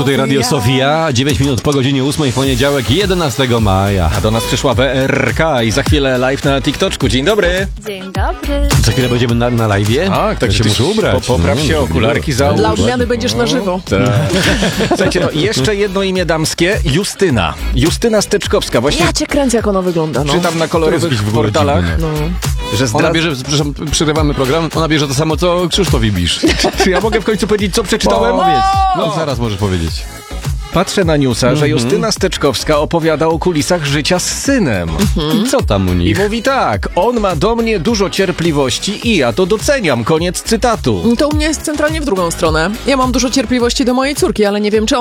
tutaj Radio Sofia, 9 minut po godzinie 8 w poniedziałek, 11 maja. A do nas przyszła WRK i za chwilę live na TikToku. Dzień dobry. Dzień dobry. Za chwilę będziemy na live'ie? Tak się muszę ubrać. Popraw się, okularki za Dla odmiany będziesz na żywo. Słuchajcie, no i jeszcze jedno imię damskie, Justyna. Justyna Steczkowska. Właśnie Ja cię kręcę, jak ona wygląda. No. czytam na kolorowych w ogóle portalach, dziwne. że Ona bierze, przepraszam, przerywamy program, ona bierze to samo co Krzysztof Ibisz. Czy ja mogę w końcu powiedzieć, co przeczytałem? No zaraz możesz powiedzieć. Patrzę na newsa, że Justyna Steczkowska opowiada o kulisach życia z synem. I co tam u I nich? mówi tak, on ma do mnie dużo cierpliwości i ja to doceniam. Koniec cytatu. To u mnie jest centralnie w drugą stronę. Ja mam dużo cierpliwości do mojej córki, ale nie wiem, czy